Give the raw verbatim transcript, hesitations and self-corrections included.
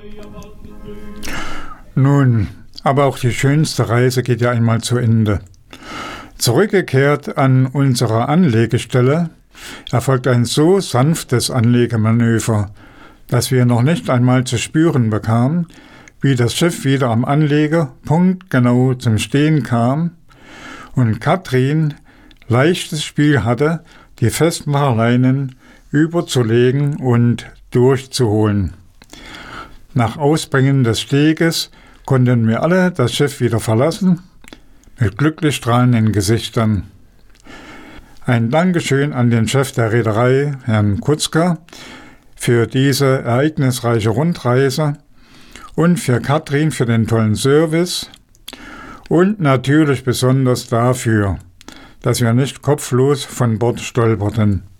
Nun, aber auch die schönste Reise geht ja einmal zu Ende. Zurückgekehrt an unsere Anlegestelle erfolgt ein so sanftes Anlegemanöver, dass wir noch nicht einmal zu spüren bekamen, wie das Schiff wieder am Anlegepunkt genau zum Stehen kam und Katrin leichtes Spiel hatte, die Festmacherleinen überzulegen und durchzuholen. Nach Ausbringen des Steges konnten wir alle das Schiff wieder verlassen, mit glücklich strahlenden Gesichtern. Ein Dankeschön an den Chef der Reederei, Herrn Kutzker, für diese ereignisreiche Rundreise und für Katrin für den tollen Service und natürlich besonders dafür, dass wir nicht kopflos von Bord stolperten.